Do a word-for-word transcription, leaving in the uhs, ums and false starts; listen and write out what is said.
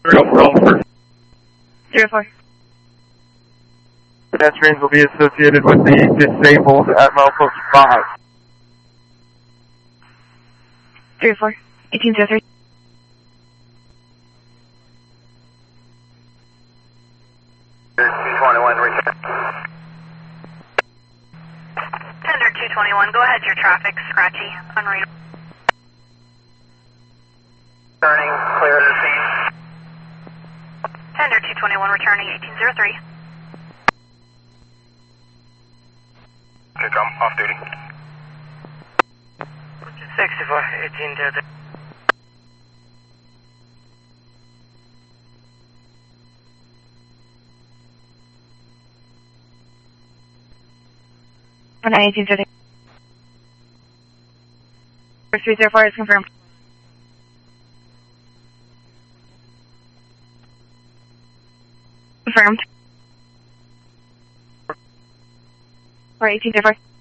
Zero four. Zero four. Pedestrians will be associated with the disabled at milepost five. Zero four. Eighteen zero three. two twenty-one, return. Tender two twenty-one, go ahead, your traffic, scratchy, unreadable. Turning, clear the scene. Tender two twenty-one, returning eighteen zero three. Okay, come, off duty. sixty-four, eighteen zero three. One nine eighteen zero three. three zero four is confirmed. Confirmed. For eighteen zero four.